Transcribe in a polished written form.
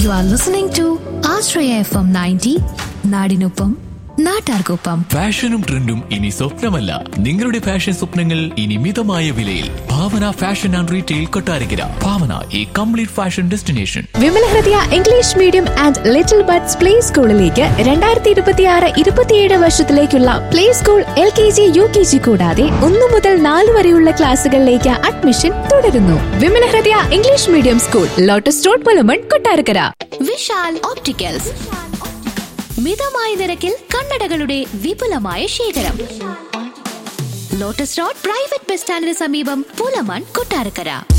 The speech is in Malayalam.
You are listening to Ashraya FM 90, നാടിനൊപ്പം നാട്ടാർക്കൊപ്പം. ഫാഷനും ട്രെൻഡും ഇനി സ്വപ്നമല്ല, നിങ്ങളുടെ ഫാഷൻ സ്വപ്നങ്ങൾ ഇനി മിതമായ വിലയിൽ. ഭാവന ഫാഷൻ ആൻഡ് റീറ്റെയിൽ കൊട്ടാരക്കര. ഭാവന, ഈ കംപ്ലീറ്റ് ഫാഷൻ ഡെസ്റ്റിനേഷൻ. വിമല ഹൃദയ English medium and little buds play സ്കൂളിലേക്ക് 2026-27 വർഷത്തിലേക്കുള്ള പ്ലേ സ്കൂൾ LKG UKG കൂടാതെ 1 മുതൽ 4 വരെയുള്ള ക്ലാസുകളിലേക്ക് അഡ്മിഷൻ തുടരുന്നു. വിമല ഹൃദയ English medium school, lotus road, Pulamon, Kottarakkara. Vishal opticals, മിതമായ നിരക്കിൽ കണ്ണടകളുടെ വിപുലമായ ശേഖരം. ലോട്ടസ് റോഡ് പ്രൈവറ്റ് ബസ് സ്റ്റാൻഡിന് സമീപം, പുലമൺ, കൊട്ടാരക്കര.